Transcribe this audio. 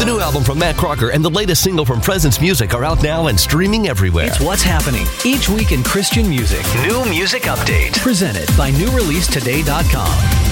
The new album from Matt Crocker and the latest single from Presence Music are out now and streaming everywhere. It's what's happening each week in Christian music. New music update. Presented by NewReleaseToday.com.